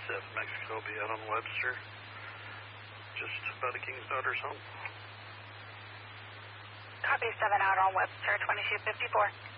Mexico, be out on Webster. Just about a King's Daughter's home. Copy 7 out on Webster, 2254.